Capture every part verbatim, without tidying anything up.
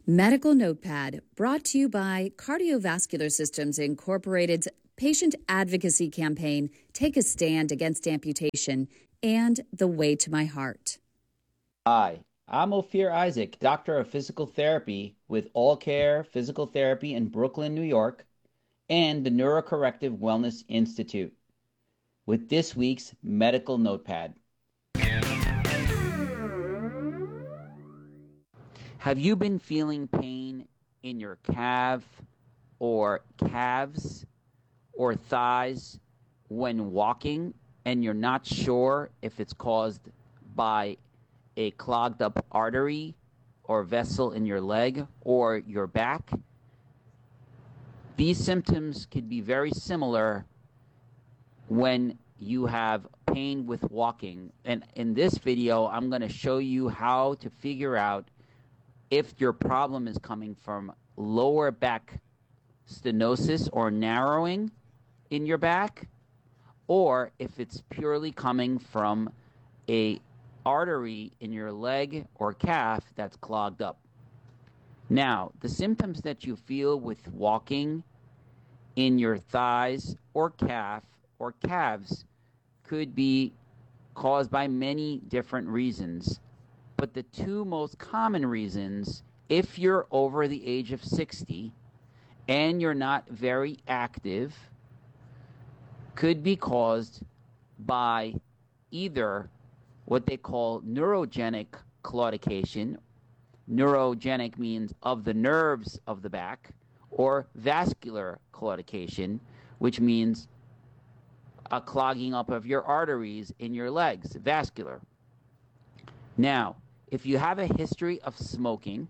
Medical Notepad, brought to you by Cardiovascular Systems Incorporated's patient advocacy campaign, Take a Stand Against Amputation, and The Way to My Heart. Hi, I'm Ophir Isaac, Doctor of Physical Therapy with All Care Physical Therapy in Brooklyn, New York, and the Neurocorrective Wellness Institute, with this week's Medical Notepad. Have you been feeling pain in your calf or calves or thighs when walking and you're not sure if it's caused by a clogged up artery or vessel in your leg or your back? These symptoms could be very similar when you have pain with walking. And in this video, I'm going to show you how to figure out if your problem is coming from lower back stenosis or narrowing in your back, or if it's purely coming from a artery in your leg or calf that's clogged up. Now, the symptoms that you feel with walking in your thighs or calf or calves could be caused by many different reasons. But the two most common reasons, if you're over the age of sixty and you're not very active, could be caused by either what they call neurogenic claudication. Neurogenic means of the nerves of the back, or vascular claudication, which means a clogging up of your arteries in your legs, vascular. Now, if you have a history of smoking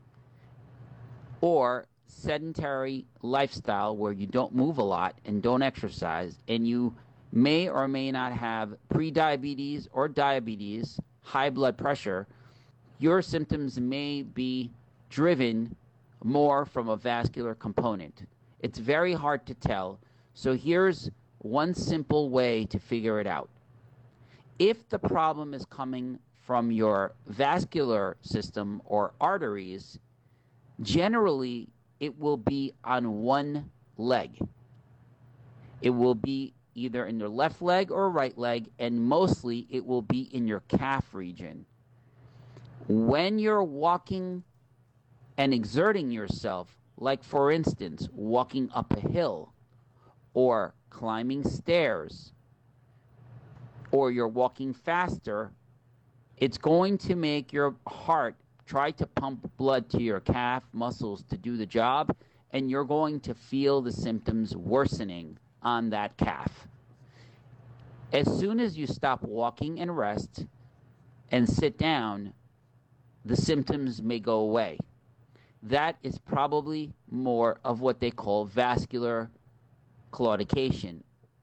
or sedentary lifestyle where you don't move a lot and don't exercise, and you may or may not have prediabetes or diabetes, high blood pressure, your symptoms may be driven more from a vascular component. It's very hard to tell, so here's one simple way to figure it out. If the problem is coming from your vascular system or arteries, generally it will be on one leg. It will be either in your left leg or right leg, and mostly it will be in your calf region. When you're walking and exerting yourself, like for instance, walking up a hill or climbing stairs, or you're walking faster, it's going to make your heart try to pump blood to your calf muscles to do the job, and you're going to feel the symptoms worsening on that calf. As soon as you stop walking and rest and sit down, the symptoms may go away. That is probably more of what they call vascular claudication.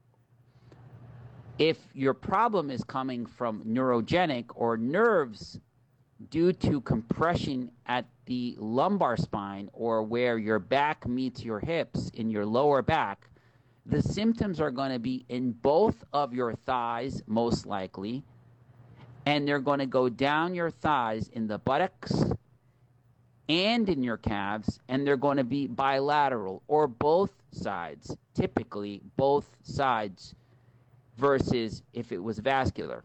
If your problem is coming from neurogenic or nerves due to compression at the lumbar spine or where your back meets your hips in your lower back, the symptoms are going to be in both of your thighs, most likely, and they're going to go down your thighs in the buttocks and in your calves, and they're going to be bilateral or both sides, typically both sides, versus if it was vascular.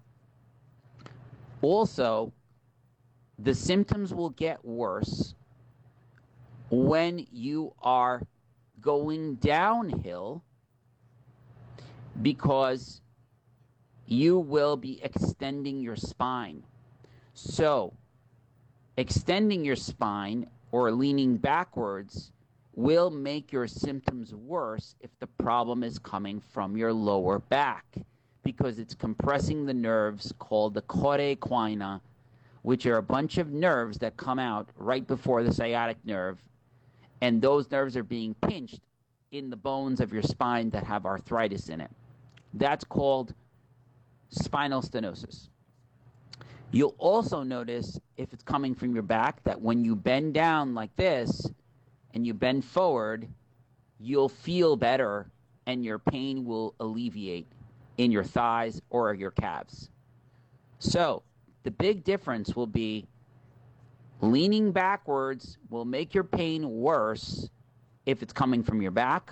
Also, the symptoms will get worse when you are going downhill, because you will be extending your spine. So, extending your spine or leaning backwards will make your symptoms worse if the problem is coming from your lower back, because it's compressing the nerves called the chordae equina, which are a bunch of nerves that come out right before the sciatic nerve, and those nerves are being pinched in the bones of your spine that have arthritis in it. That's called spinal stenosis. You'll also notice, if it's coming from your back, that when you bend down like this and you bend forward, you'll feel better and your pain will alleviate in your thighs or your calves. So the big difference will be Leaning backwards will make your pain worse if it's coming from your back.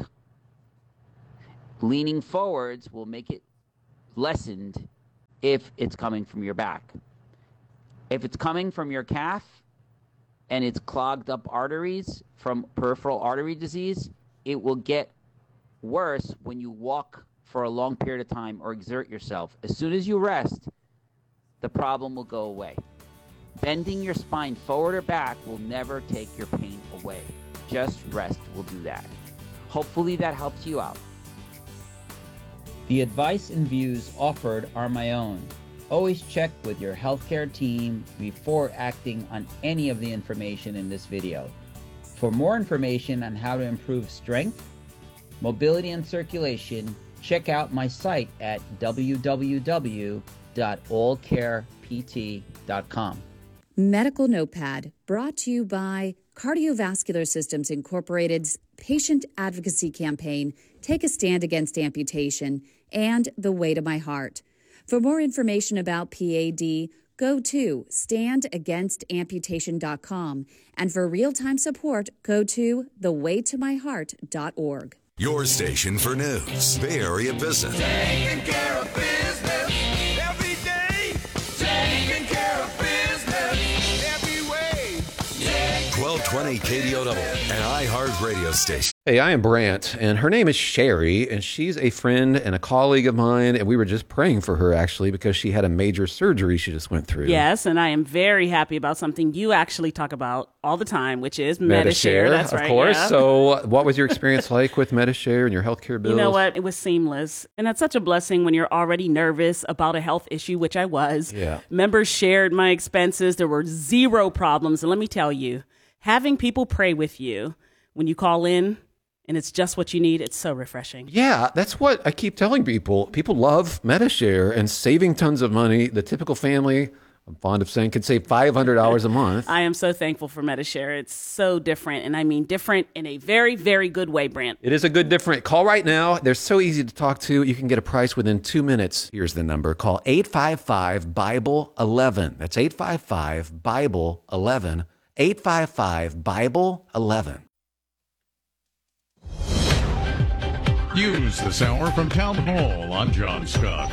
Leaning forwards will make it lessened if it's coming from your back. If it's coming from your calf and it's clogged up arteries from peripheral artery disease, it will get worse when you walk for a long period of time or exert yourself. As soon as you rest, the problem will go away. Bending your spine forward or back will never take your pain away. Just rest will do that. Hopefully that helps you out. The advice and views offered are my own. Always check with your healthcare team before acting on any of the information in this video. For more information on how to improve strength, mobility, and circulation, check out my site at w w w dot all care p t dot com. Medical Notepad, brought to you by Cardiovascular Systems Incorporated's Patient Advocacy Campaign, Take a Stand Against Amputation, and The Way to My Heart. For more information about P A D, go to stand against amputation dot com, and for real-time support, go to the way to my heart dot org. Your station for news, Bay Area business. Taking care of business every day. Taking care of business every way. twelve twenty K D O W, an iHeart radio station. Hey, I am Brant, and her name is Sherry, and she's a friend and a colleague of mine, and we were just praying for her, actually, because she had a major surgery she just went through. Yes, and I am very happy about something you actually talk about all the time, which is Medi-Share. Medi-Share, That's of right, course. yeah. So what was your experience like with Medi-Share and your healthcare bills? You know what? It was seamless. And that's such a blessing when you're already nervous about a health issue, which I was. Yeah. Members shared my expenses. There were zero problems. And let me tell you, having people pray with you when you call in, and it's just what you need, it's so refreshing. Yeah, that's what I keep telling people. People love Medi-Share and saving tons of money. The typical family, I'm fond of saying, could save five hundred dollars a month. I am so thankful for Medi-Share. It's so different, and I mean different in a very, very good way, Brant. It is a good different. Call right now. They're so easy to talk to. You can get a price within two minutes. Here's the number. Call eight five five, Bible eleven. That's eight five five, Bible eleven. eight five five, Bible eleven. News this hour from Town Hall. I'm John Scott.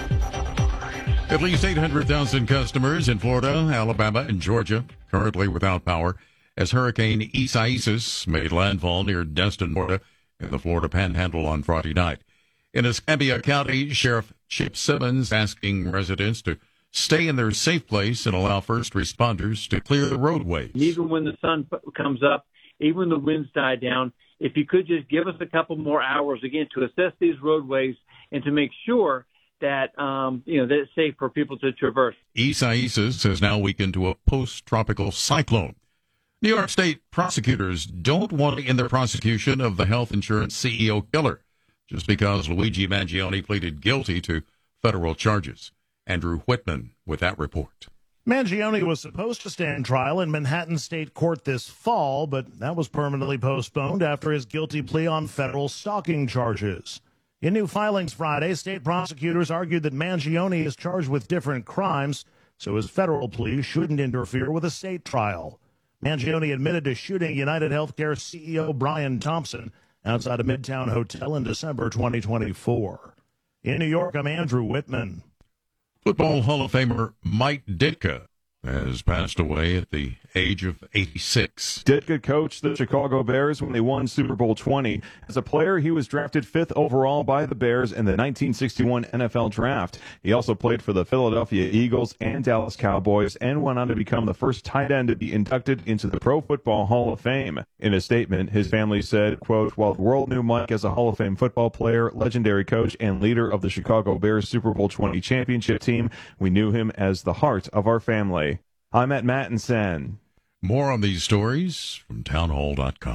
At least eight hundred thousand customers in Florida, Alabama, and Georgia currently without power as Hurricane Isaias made landfall near Destin, Florida, in the Florida Panhandle on Friday night. In Escambia County, Sheriff Chip Simmons asking residents to stay in their safe place and allow first responders to clear the roadways. Even when the sun comes up, even when the winds die down, if you could just give us a couple more hours, again, to assess these roadways and to make sure that, um, you know, that it's safe for people to traverse. Isaias has now weakened to a post-tropical cyclone. New York State prosecutors don't want to end their prosecution of the health insurance C E O killer just because Luigi Mangione pleaded guilty to federal charges. Andrew Whitman with that report. Mangione was supposed to stand trial in Manhattan State Court this fall, but that was permanently postponed after his guilty plea on federal stalking charges. In new filings Friday, state prosecutors argued that Mangione is charged with different crimes, so his federal plea shouldn't interfere with a state trial. Mangione admitted to shooting United Healthcare C E O Brian Thompson outside a Midtown hotel in December twenty twenty-four. In New York, I'm Andrew Whitman. Football Hall of Famer Mike Ditka has passed away at the age of eighty-six. Ditka coached the Chicago Bears when they won Super Bowl twenty. As a player, he was drafted fifth overall by the Bears in the nineteen sixty-one N F L Draft. He also played for the Philadelphia Eagles and Dallas Cowboys and went on to become the first tight end to be inducted into the Pro Football Hall of Fame. In a statement, his family said, quote, "While the world knew Mike as a Hall of Fame football player, legendary coach, and leader of the Chicago Bears Super Bowl twenty championship team, we knew him as the heart of our family." I'm at Mattinson. More on these stories from townhall dot com.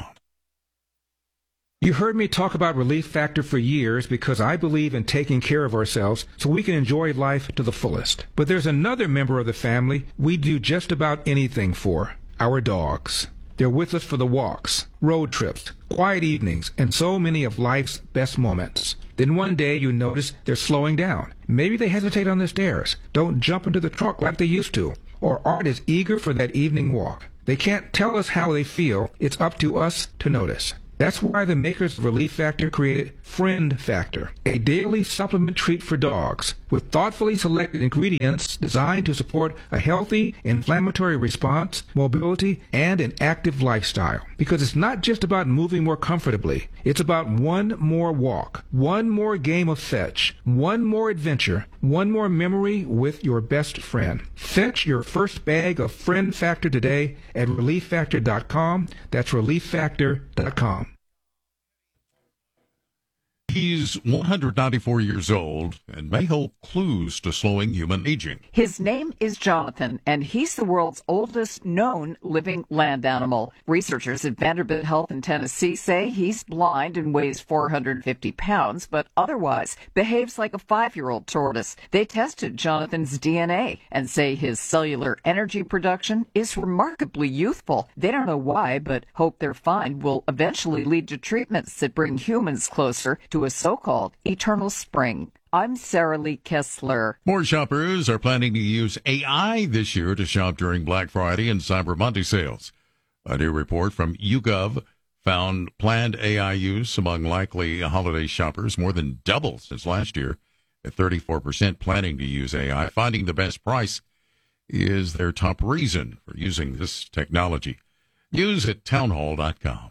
You heard me talk about Relief Factor for years because I believe in taking care of ourselves so we can enjoy life to the fullest. But there's another member of the family we do just about anything for, our dogs. They're with us for the walks, road trips, quiet evenings, and so many of life's best moments. Then one day you notice they're slowing down. Maybe they hesitate on the stairs, don't jump into the truck like they used to, or aren't as eager for that evening walk. They can't tell us how they feel. It's up to us to notice. That's why the makers of Relief Factor created Friend Factor, a daily supplement treat for dogs with thoughtfully selected ingredients designed to support a healthy inflammatory response, mobility, and an active lifestyle. Because it's not just about moving more comfortably. It's about one more walk, one more game of fetch, one more adventure, one more memory with your best friend. Fetch your first bag of Friend Factor today at relief factor dot com. That's relief factor dot com. He's one hundred ninety-four years old and may hold clues to slowing human aging. His name is Jonathan, and he's the world's oldest known living land animal. Researchers at Vanderbilt Health in Tennessee say he's blind and weighs four hundred fifty pounds, but otherwise behaves like a five-year-old tortoise. They tested Jonathan's D N A and say his cellular energy production is remarkably youthful. They don't know why, but hope their find will eventually lead to treatments that bring humans closer to a so-called eternal spring. I'm Sarah Lee Kessler. More shoppers are planning to use A I this year to shop during Black Friday and Cyber Monday sales. A new report from YouGov found planned A I use among likely holiday shoppers more than doubled since last year, at thirty-four percent planning to use A I. Finding the best price is their top reason for using this technology. News at townhall dot com.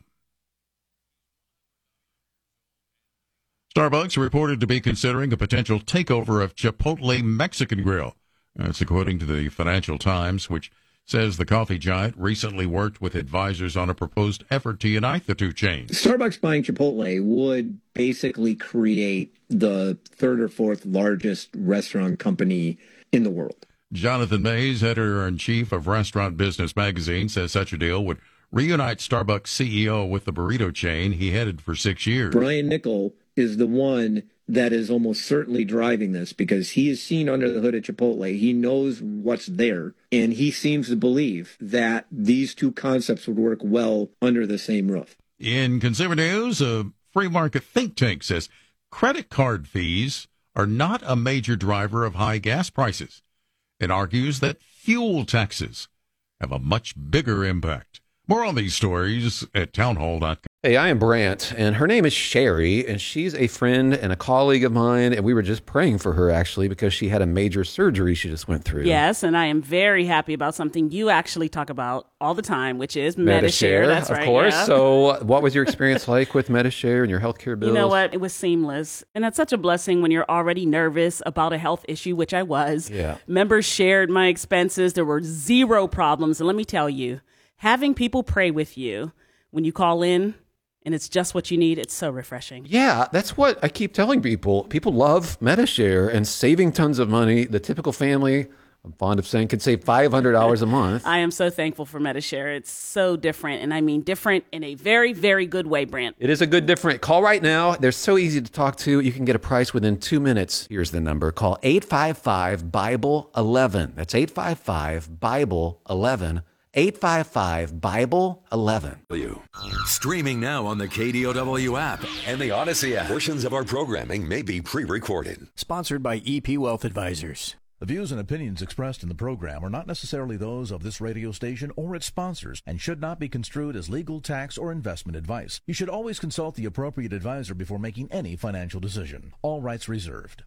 Starbucks reported to be considering a potential takeover of Chipotle Mexican Grill. That's according to the Financial Times, which says the coffee giant recently worked with advisors on a proposed effort to unite the two chains. Starbucks buying Chipotle would basically create the third or fourth largest restaurant company in the world. Jonathan Mays, editor-in-chief of Restaurant Business Magazine, says such a deal would reunite Starbucks C E O with the burrito chain he headed for six years. Brian Niccol is the one that is almost certainly driving this because he is seen under the hood at Chipotle. He knows what's there, and he seems to believe that these two concepts would work well under the same roof. In consumer news, a free market think tank says credit card fees are not a major driver of high gas prices. It argues that fuel taxes have a much bigger impact. More on these stories at townhall dot com. Hey, I am Brant, and her name is Sherry, and she's a friend and a colleague of mine, and we were just praying for her, actually, because she had a major surgery she just went through. Yes, and I am very happy about something you actually talk about all the time, which is Medi-Share. Medi-Share, That's of right, course. yeah. So what was your experience like with Medi-Share and your healthcare bills? You know what? It was seamless. And that's such a blessing when you're already nervous about a health issue, which I was. Yeah. Members shared my expenses. There were zero problems. And let me tell you, having people pray with you when you call in and it's just what you need, it's so refreshing. Yeah, that's what I keep telling people. People love Medi-Share and saving tons of money. The typical family, I'm fond of saying, can save five hundred dollars a month. I am so thankful for Medi-Share. It's so different, and I mean different in a very, very good way, Brant. It is a good different. Call right now. They're so easy to talk to. You can get a price within two minutes. Here's the number. Call eight five five, Bible eleven. That's eight five five, Bible eleven. eight five five, Bible eleven. Streaming now on the K D O W app and the Odyssey app. Portions of our programming may be pre-recorded. Sponsored by E P Wealth Advisors. The views and opinions expressed in the program are not necessarily those of this radio station or its sponsors and should not be construed as legal, tax, or investment advice. You should always consult the appropriate advisor before making any financial decision. All rights reserved.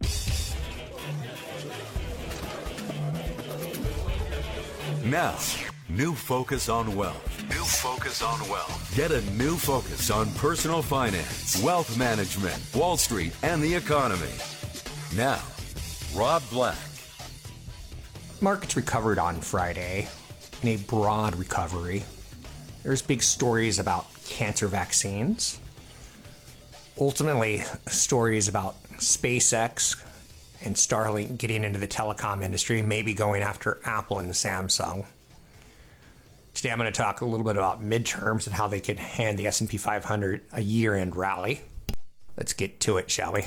Now, new focus on wealth. New focus on wealth. Get a new focus on personal finance, wealth management, Wall Street, and the economy. Now, Rob Black. Markets recovered on Friday in a broad recovery. There's big stories about cancer vaccines. Ultimately, stories about SpaceX and Starlink getting into the telecom industry, maybe going after Apple and Samsung. Today I'm going to talk a little bit about midterms and how they could hand the S and P five hundred a year-end rally. Let's get to it, shall we?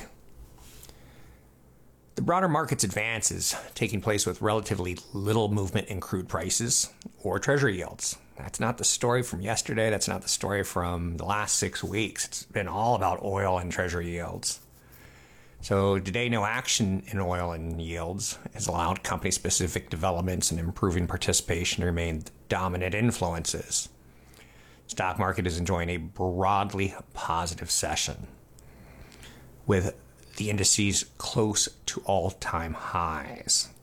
The broader market's advance is taking place with relatively little movement in crude prices or treasury yields. That's not the story from yesterday. That's not the story from the last six weeks. It's been all about oil and treasury yields. So today, no action in oil and yields has allowed company-specific developments and improving participation to remain dominant influences. Stock market is enjoying a broadly positive session, with the indices close to all-time highs.